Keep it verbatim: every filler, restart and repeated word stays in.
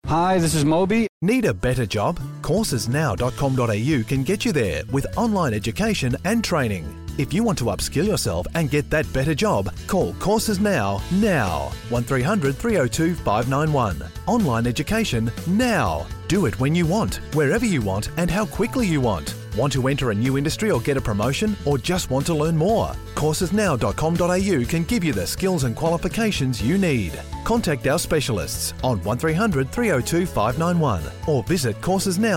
Hi, this is Moby. Need a better job? courses now dot com dot a u can get you there with online education and training. If you want to upskill yourself and get that better job, call Courses Now, now. one three hundred, three oh two, five nine one. Online education now. Do it when you want, wherever you want, and how quickly you want. Want to enter a new industry or get a promotion, or just want to learn more? courses now dot com dot a u can give you the skills and qualifications you need. Contact our specialists on one three hundred, three oh two, five nine one or visit courses now.